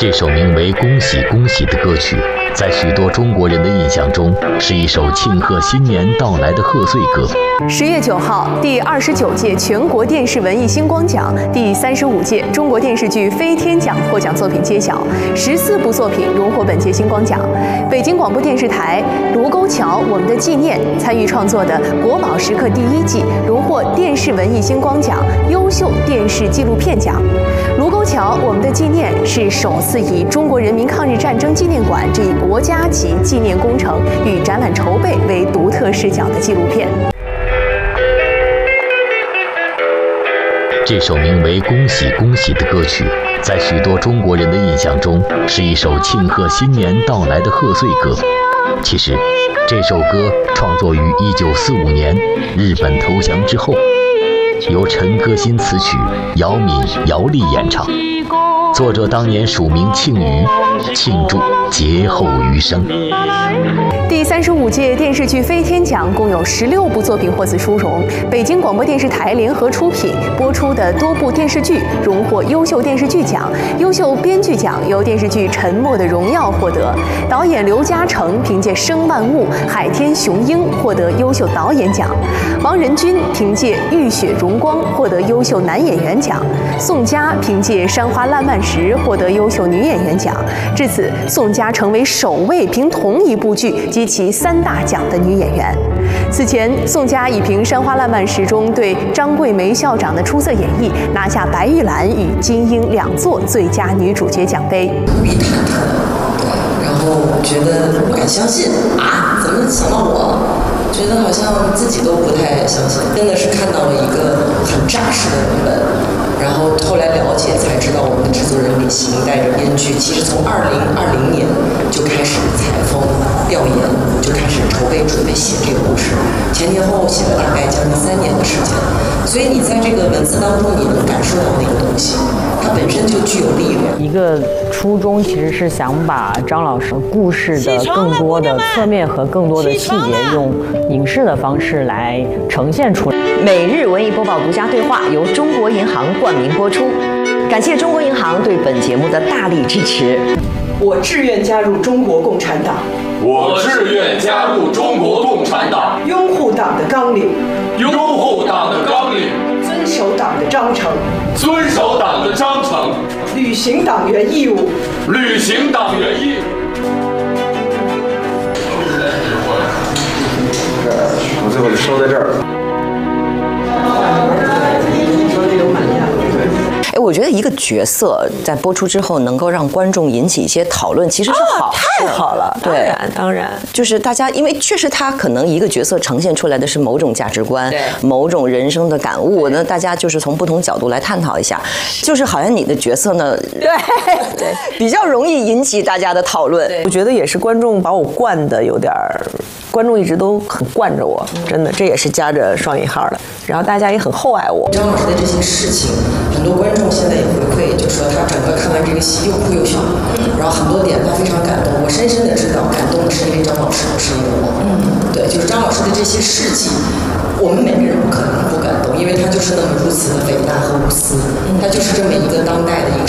这首名为《恭喜恭喜》的歌曲，在许多中国人的印象中，是一首庆贺新年到来的贺岁歌。 10月9号，第29届全国电视文艺星光奖、第35届中国电视剧飞天奖获奖作品揭晓，14部作品荣获本届星光奖。北京广播电视台《卢沟桥我们的纪念》参与创作的《国宝时刻》第1季荣获电视文艺星光奖优秀电视纪录片奖。卢沟桥我们的纪念是首次以中国人民抗日战争纪念馆这一国家级纪念工程与展览筹备为独特视角的纪录片。 这首名为《恭喜恭喜》的歌曲，在许多中国人的印象中，是一首庆贺新年到来的贺岁歌。其实，这首歌创作于1945年日本投降之后，由陈歌辛词曲，姚敏、姚丽演唱。作者当年署名庆余，庆祝劫后余生。 第35届电视剧飞天奖共有16部作品获此殊荣。北京广播电视台联合出品播出的多部电视剧荣获优秀电视剧奖，优秀编剧奖由电视剧《沉默的荣耀》获得。导演刘嘉诚凭借《生万物》《海天雄鹰》获得优秀导演奖，王仁君凭借《浴血荣光》获得优秀男演员奖，宋佳凭借《山花烂漫时》获得优秀女演员奖。至此，宋佳成为首位凭同一部剧集齐3大奖的女演员。此前，宋佳已凭《山花烂漫时》中对张桂梅校长的出色演绎，拿下白玉兰与金鹰2座最佳女主角奖杯。 无比忐忑，然后觉得不敢相信啊，怎么想到我？觉得好像自己都不太相信，真的是看到了一个很扎实的文本。然后后来了解才知道，我们的制作人李行带着编剧，其实从2020年就开始采风调研，就开始筹备准备写这个故事，前后写了大概将近3年的时间。所以你在这个文字当中，你能感受到那个东西，它本身就具有力量。 一个初衷其实是想把张老师故事的更多的侧面和更多的细节，用影视的方式来呈现出来。 每日文艺播报独家对话由中国银行冠名播出，感谢中国银行对本节目的大力支持。 我志愿加入中国共产党， 我志愿加入中国共产党， 拥护党的纲领， 拥护党的纲领， 遵守党的章程， 遵守党的章程， 履行党员义务， 履行党员义务。 我最后就收在这儿了。 哎，我觉得一个角色在播出之后能够让观众引起一些讨论，其实是好事。 太好了， 对， 当然， 就是大家，因为确实他可能一个角色呈现出来的是某种价值观，某种人生的感悟，那大家就是从不同角度来探讨一下。就是好像你的角色呢，对，比较容易引起大家的讨论。 我觉得也是观众把我惯的有点儿，观众一直都很惯着我，真的，这也是加着双引号的。然后大家也很厚爱我。 张老师的这些事情，很多观众现在也回馈，就说他整个看完这个戏又哭又笑，然后很多点他非常感动。我深深的知道，感动的是因为张老师，不是因为我。对，就是张老师的这些事迹，我们每个人不可能不感动，因为他就是那么如此的伟大和无私，他就是这么一个当代的一个